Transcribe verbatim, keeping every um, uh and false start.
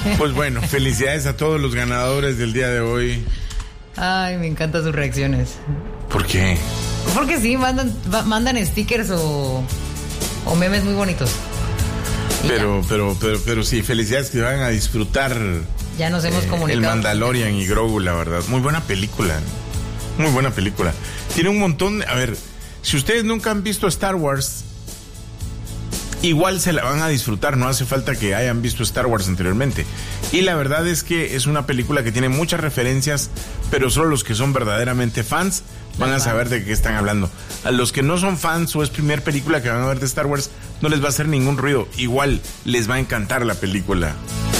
Pues bueno, felicidades a todos los ganadores del día de hoy. Ay, me encantan sus reacciones. ¿Por qué? Porque sí, mandan, va, mandan stickers o, o memes muy bonitos. Pero, pero, pero, pero sí, felicidades que van a disfrutar. Ya nos hemos eh, comunicado. El Mandalorian y Grogu, la verdad. Muy buena película. Muy buena película. Tiene un montón. A ver, si ustedes nunca han visto Star Wars, igual se la van a disfrutar. No hace falta que hayan visto Star Wars anteriormente. Y la verdad es que es una película que tiene muchas referencias, pero solo los que son verdaderamente fans van a saber de qué están hablando. A los que no son fans o es primer película que van a ver de Star Wars, no les va a hacer ningún ruido. Igual les va a encantar la película.